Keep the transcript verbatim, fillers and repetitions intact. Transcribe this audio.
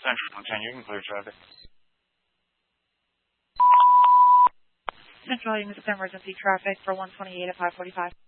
Central one ten, you can clear traffic. Central, you can emergency traffic for one twenty-eight at five forty-five.